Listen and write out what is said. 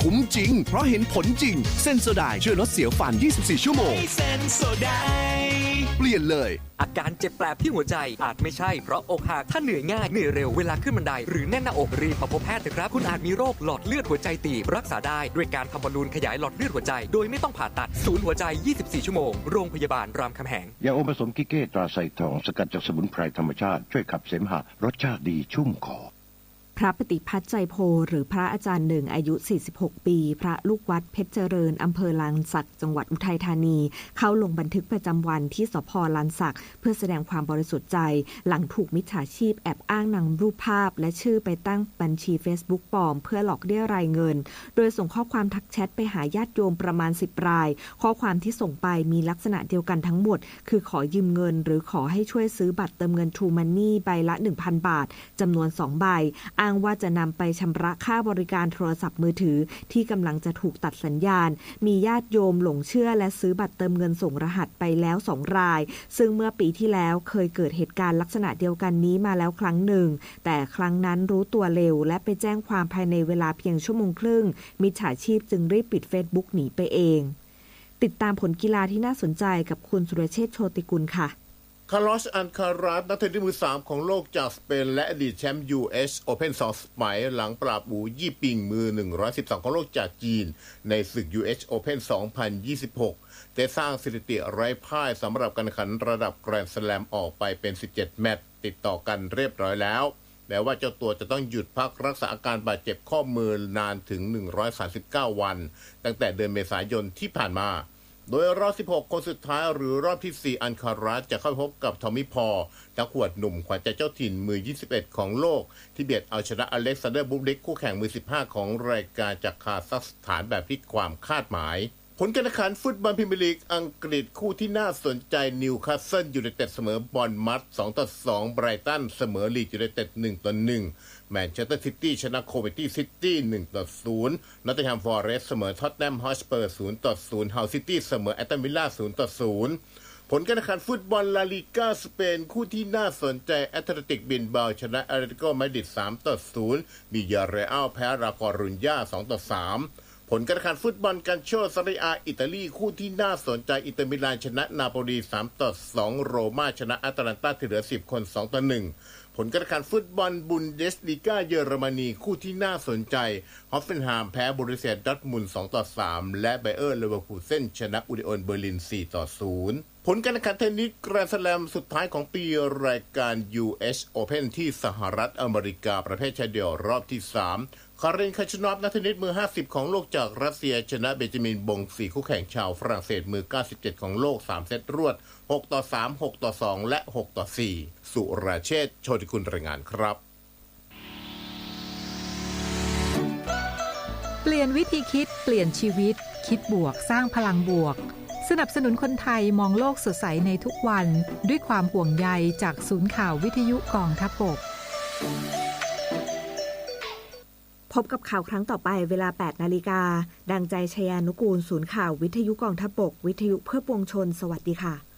คุ้มจริงเพราะเห็นผลจริงเซนโซไดช่วยลดเสียวฟัน24ชั่วโมงเซนโซไดเปลี่ยนเลยอาการเจ็บแปลบที่หัวใจอาจไม่ใช่เพราะอกหักถ้าเหนื่อยง่ายเหนื่อยเร็วเวลาขึ้นบันไดหรือแน่นหน้าอกรีบมาพบแพทย์เถอะครับคุณอาจมีโรคหลอดเลือดหัวใจตีบรักษาได้ด้วยการทำบอลลูนขยายหลอดเลือดหัวใจโดยไม่ต้องผ่าตัดศูนย์หัวใจ24ชั่วโมงโรงพยาบาลรามคำแหงยาอมผสมกิเก้ตราไซทองสกัดจากสมุนไพรธรรมชาติช่วยขับเสมหะรสชาติดีชุ่มคอพระปฏิพัฒน์ใจโพหรือพระอาจารย์หนึ่งอายุ46ปีพระลูกวัดเพชรเจริญอำเภอลานสักจังหวัดอุทัยธานีเข้าลงบันทึกประจำวันที่สภ.ลานสักเพื่อแสดงความบริสุทธิ์ใจหลังถูกมิจฉาชีพแอบอ้างนำรูปภาพและชื่อไปตั้งบัญชี Facebook ปลอมเพื่อหลอกเรียรายเงินโดยส่งข้อความทักแชทไปหาญาติโยมประมาณ10รายข้อความที่ส่งไปมีลักษณะเดียวกันทั้งหมดคือขอยืมเงินหรือขอให้ช่วยซื้อบัตรเติมเงิน True Money ใบละ 1,000 บาทจำนวน2ใบอ้างว่าจะนำไปชำระค่าบริการโทรศัพท์มือถือที่กำลังจะถูกตัดสัญญาณมีญาติโยมหลงเชื่อและซื้อบัตรเติมเงินส่งรหัสไปแล้ว2รายซึ่งเมื่อปีที่แล้วเคยเกิดเหตุการณ์ลักษณะเดียวกันนี้มาแล้วครั้งหนึ่งแต่ครั้งนั้นรู้ตัวเร็วและไปแจ้งความภายในเวลาเพียงชั่วโมงครึ่งมิจฉาชีพจึงรีบปิด Facebook หนีไปเองติดตามผลกีฬาที่น่าสนใจกับคุณสุรเชษฐ์โชติกุลค่ะคาร์ลอส อัลคาราสนักเทนนิสมือ3ของโลกจากสเปนและอดีตแชมป์ US Open 2 สมัยหลังปราบอู่ยี่ปิงมือ112ของโลกจากจีนในศึก US Open 2026ได้สร้างสถิติไร้พ่ายสำหรับการแข่งขันระดับแกรนด์สแลมออกไปเป็น17แมตช์ติดต่อกันเรียบร้อยแล้วแม้ว่าเจ้าตัวจะต้องหยุดพักรักษาอาการบาดเจ็บข้อมือนานถึง139วันตั้งแต่เดือนเมษายนที่ผ่านมาโดยรอบ16คนสุดท้ายหรือรอบที่4อัลคาราสจะเข้าพบกับทอมมี่พอลนักขวดหนุ่มขวัญใจเจ้าถิ่นมือ21ของโลกที่เบียดเอาชนะอเล็กซานเดอร์บูบลิกคู่แข่งมือ15ของรายการจากคาซัคสถานแบบพลิกความคาดหมายผลการแข่งขันฟุตบอลพรีเมียร์ลีกอังกฤษคู่ที่น่าสนใจนิวคาสเซิลยูไนเต็ดเสมอบอร์นมัธ 2-2 ไบรตันเสมอลีดส์ยูไนเต็ด 1-1 แมนเชสเตอร์ซิตี้ชนะโคเวนทรีซิตี้ 1-0 นอตติงแฮมฟอเรสต์เสมอท็อตแนมฮอตสเปอร์ 0-0 ฮัลซิตี้เสมอแอสตันวิลล่า 0-0 ผลการแข่งขันฟุตบอลลาลีกาสเปนคู่ที่น่าสนใจแอตเลติกบิลบาโอชนะแอตเลติโกมาดริด 3-0 บิญญาเรอัลแพ้รากอรุญญา 2-3 ผลการแข่งขันฟุตบอลกันโชซาเรียอาอิตาลีคู่ที่น่าสนใจอินเตอร์มิลานชนะนาโปลี 3-2 โรม่าชนะอาตแลนตาที่เหลือ10คน 2-1 ผลการแข่งขันฟุตบอลบุนเดสลีกาเยอรมนีคู่ที่น่าสนใจฮอฟเฟนไฮม์แพ้บรูเซียดอร์ทมุนด์ 2-3 และไบเออร์เลเวอร์คูเซ่นชนะอุนิโอนเบอร์ลิน 4-0 ผลการแข่งขันเทนนิสแกรนด์สแลมสุดท้ายของปีรายการ US Open ที่สหรัฐอเมริกาประเภทชายเดี่ยวรอบที่3คาริน คาชนอฟนักเทนนิสมือ50ของโลกจากรัสเซียชนะเบนจามิน บงสีคู่แข่งชาวฝรั่งเศสมือ97ของโลก3เซตรวด 6-3 6-2 และ 6-4 สุรเชษฐ์ โชติกุลรายงานครับเปลี่ยนวิธีคิดเปลี่ยนชีวิตคิดบวกสร้างพลังบวกสนับสนุนคนไทยมองโลกสดใสในทุกวันด้วยความห่วงใยจากศูนย์ข่าววิทยุกองทัพบกพบกับข่าวครั้งต่อไปเวลา 8 นาฬิกาดังใจชยานุกูลศูนย์ข่าววิทยุกองทัพบกวิทยุเพื่อปวงชนสวัสดีค่ะ